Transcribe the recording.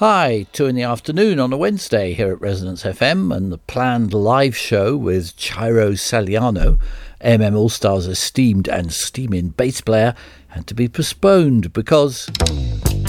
Hi, 2 in the afternoon on a Wednesday here at Resonance FM, and the planned live show with Chiro Saliano, All-Stars esteemed and steaming bass player, had to be postponed because